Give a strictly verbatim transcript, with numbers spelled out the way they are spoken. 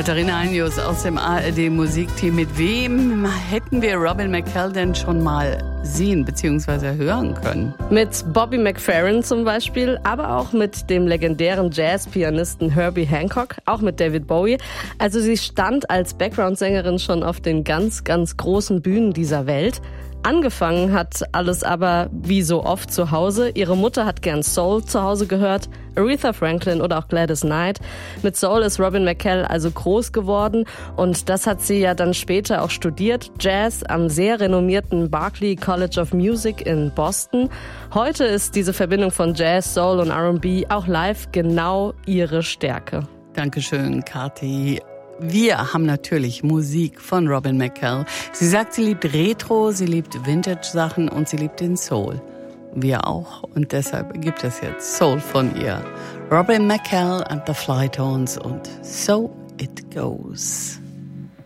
Katharina Anius aus dem A R D-Musikteam. Mit wem hätten wir Robin McCall denn schon mal sehen bzw. hören können? Mit Bobby McFerrin zum Beispiel, aber auch mit dem legendären Jazzpianisten Herbie Hancock, auch mit David Bowie. Also sie stand als Background-Sängerin schon auf den ganz, ganz großen Bühnen dieser Welt. Angefangen hat alles aber wie so oft zu Hause. Ihre Mutter hat gern Soul zu Hause gehört, Aretha Franklin oder auch Gladys Knight. Mit Soul ist Robin McCall also groß geworden und das hat sie ja dann später auch studiert. Jazz am sehr renommierten Berklee College of Music in Boston. Heute ist diese Verbindung von Jazz, Soul und R and B auch live genau ihre Stärke. Dankeschön, Kathi. Wir haben natürlich Musik von Robin McCall. Sie sagt, sie liebt Retro, sie liebt Vintage-Sachen und sie liebt den Soul. Wir auch. Und deshalb gibt es jetzt Soul von ihr. Robin McCall and the Flytones und So It Goes.